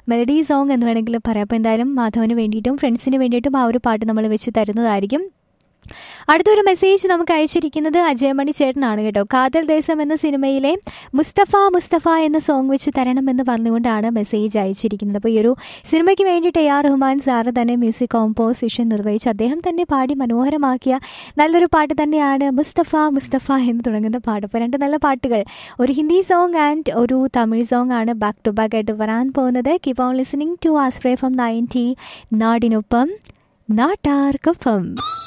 Melody song എന്ന് വേണമെങ്കിൽ പറയാം. അപ്പോൾ എന്തായാലും മാധവന് വേണ്ടിയിട്ടും ഫ്രണ്ട്സിന് വേണ്ടിയിട്ടും ആ ഒരു പാട്ട് നമ്മൾ വെച്ച് തരുന്നതായിരിക്കും. അടുത്തൊരു മെസ്സേജ് നമുക്ക് അയച്ചിരിക്കുന്നത് അജയമണി ചേട്ടനാണ് കേട്ടോ. കാതൽ ദേശം എന്ന സിനിമയിലെ മുസ്തഫ മുസ്തഫ എന്ന സോങ് വെച്ച് തരണമെന്ന് പറഞ്ഞുകൊണ്ടാണ് മെസ്സേജ് അയച്ചിരിക്കുന്നത്. അപ്പോൾ ഈ ഒരു സിനിമയ്ക്ക് വേണ്ടിയിട്ട് AR റഹ്മാൻ സാറ് തന്നെ മ്യൂസിക് കോമ്പോസിഷൻ നിർവഹിച്ച് അദ്ദേഹം തന്നെ പാടി മനോഹരമാക്കിയ നല്ലൊരു പാട്ട് തന്നെയാണ് മുസ്തഫ മുസ്തഫ എന്ന് തുടങ്ങുന്ന പാട്ട്. അപ്പോൾ രണ്ട് നല്ല പാട്ടുകൾ, ഒരു ഹിന്ദി സോങ് ആൻഡ് ഒരു തമിഴ് സോങ് ആണ് ബാക്ക് ടു ബാക്ക് ആയിട്ട് വരാൻ പോകുന്നത്. Keep on listening to ആസ്ട്രേ from 90 നാടിനൊപ്പം നാട്ടാർക്കൊപ്പം.